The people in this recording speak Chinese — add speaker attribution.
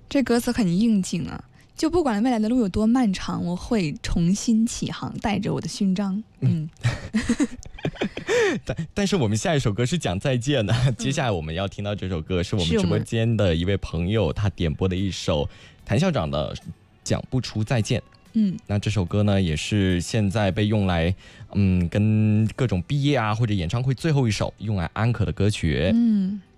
Speaker 1: 这歌词很应景啊，就不管未来的路有多漫长，我会重新起航，带着我的勋章。
Speaker 2: 但是我们下一首歌是讲再见的，接下来我们要听到这首歌是我们直播间的一位朋友他点播的一首谭校长的讲不出再见。那这首歌呢也是现在被用来跟各种毕业啊或者演唱会最后一首用来安可的歌曲。